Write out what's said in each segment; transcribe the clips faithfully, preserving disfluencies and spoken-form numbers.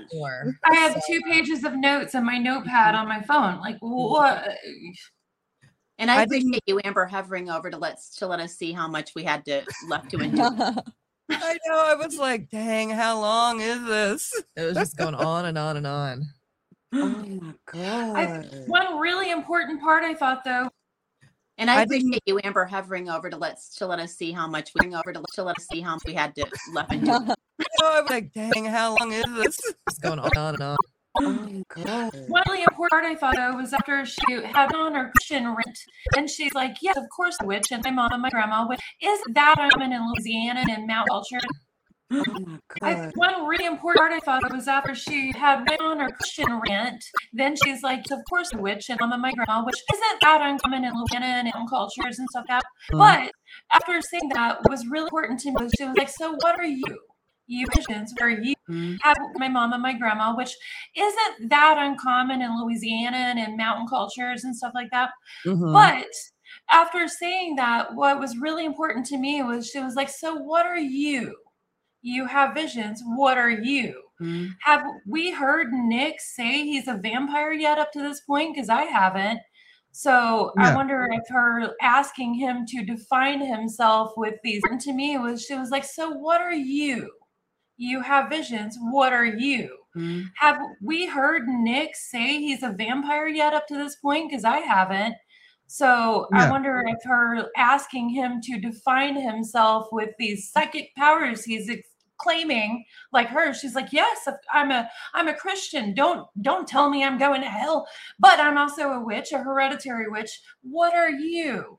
Sure. I have So- two pages of notes on my notepad on my phone. Like what? And I, I appreciate didn't- you, Amber, hovering over to let to let us see how much we had to left to endure. I know. I was like, dang, how long is this? It was just going on and on and on. Oh my god. I, one really important part I thought though. And I, I appreciate didn't- you, Amber, hovering over to let to let us see how much we over to, to let us see how much we had to left to endure. I know. I was like, dang, how long is this? It's going on and on. Oh my god. One really important part I thought though was after she had on her Christian rent, and she's like, "Yes, of course, the witch." And my mom and my grandma, which is that I'm in Louisiana and Mount Culture. Oh my I, god. one really important part I thought was after she had went on her Christian rant, then she's like, "Of course, the witch," and mom and my grandma, which isn't that uncommon in Louisiana and in cultures and stuff like that. But after saying that, what was really important to me was she was like, "So what are you? You Christians, what are you?" Mhm. Have my mom and my grandma, which isn't that uncommon in Louisiana and in mountain cultures and stuff like that. Mhm. But after saying that, what was really important to me was she was like, "So what are you? You have visions. What are you?" Mhm. Have we heard Nick say he's a vampire yet up to this point? Because I haven't. So I Yeah. wonder if her asking him to define himself with these, and to me was she was like, "So what are you? You have visions. What are you?" Mhm. Have we heard Nick say he's a vampire yet up to this point? Because I haven't. So I Yeah. wonder if her asking him to define himself with these psychic powers he's ex- claiming, like her, she's like, "Yes, I'm a I'm a Christian. Don't don't tell me I'm going to hell, but I'm also a witch, a hereditary witch. What are you?"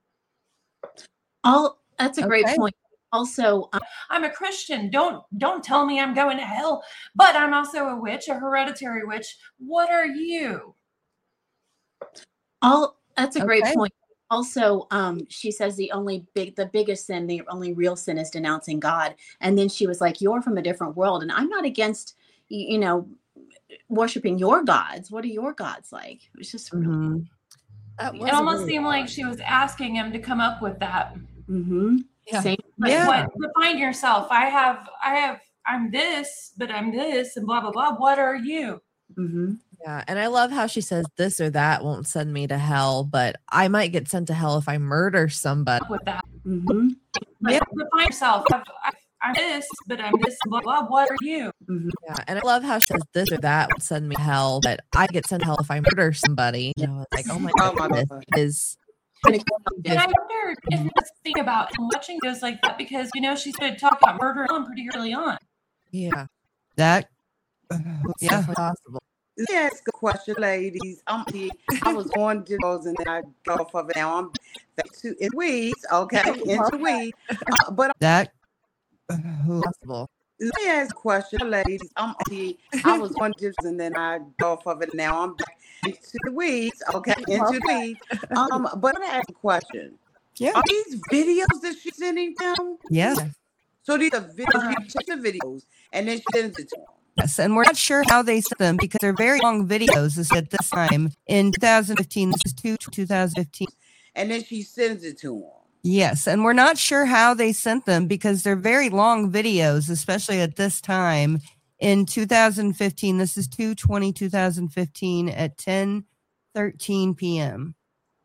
All that's a great Okay. point. Also, um, I'm a Christian. Don't don't tell me I'm going to hell, but I'm also a witch, a hereditary witch. What are you? all that's a great Okay. point. Also, um, she says the only big, the biggest sin, the only real sin is denouncing God. And then she was like, "You're from a different world," and I'm not against, you, you know, worshiping your gods. What are your gods like? It was just really. Mhm. That was It a almost really seemed like odd- she was asking him to come up with that. Mhm. Yeah. Same. Like, Yeah. what? Define yourself. I have, I have, I'm this, but I'm this, and blah blah blah. What are you? Mhm. Yeah, and I love how she says this or that won't send me to hell, but I might get sent to hell if I murder somebody. Up with that. Mhm. Like, define yourself. I've, I, I'm this, but I'm this, and blah blah. What are you? Mhm. Yeah, and I love how she says this or that won't send me to hell, but I get sent to hell if I murder somebody. You know, it's like, oh my Oh my goodness, god. it is And I wonder if let's think about watching those like that, because you know she started talking about murder on pretty early on. yeah, That. it's Yeah. definitely possible. Let me ask a question, ladies. I'm I was on Joe's and then I got off of it. Now I'm back to in weeds, okay? Into weeds. Uh, but That. Possible. let me ask a question, ladies. I'm I was on Joe's and then I got off of it. Now I'm back into the weeds, okay? Into the weeds. Um, but let me ask a question. Yeah. Are these videos that she's sending them? Yes. So these are videos, she takes the videos and then she sends it to them. Yes, and we're not sure how they sent them because they're very long videos. This at this time in two thousand fifteen. This is two two thousand fifteen. And then she sends it to them. Yes, and we're not sure how they sent them because they're very long videos, especially at this time in two thousand fifteen. This is two twenty two thousand fifteen at ten thirteen p.m.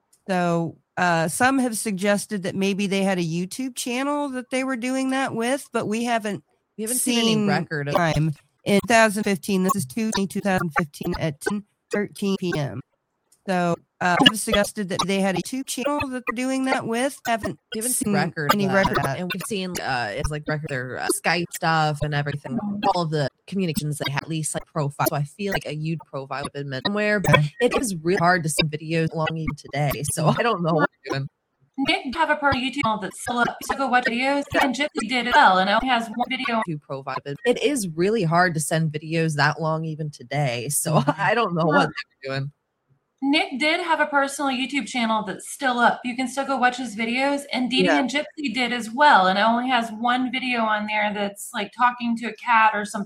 So uh, some have suggested that maybe they had a YouTube channel that they were doing that with, but we haven't We haven't seen, any record of time in two thousand fifteen. This is two twenty two thousand fifteen at ten thirteen p.m. So uh, have suggested that they had a YouTube channel that they're doing that with. Haven't We haven't seen seen record any of record that. of that. And we've seen uh it's like record their uh, Skype stuff and everything, all of the communications they have, at least like profile. So I feel like a YouTube profile would have been somewhere, but it is really hard to send videos along even today. So I don't know what we're doing. Nick have a part of YouTube channel that's still up. So go watch videos, and Gypsy did it well, and it only has one video. YouTube profile, but it is really hard to send videos that long even today. So I don't know what they're doing. Nick did have a personal YouTube channel that's still up. You can still go watch his videos, and Dee Dee Yeah. and Gypsy did as well. And it only has one video on there that's like talking to a cat or something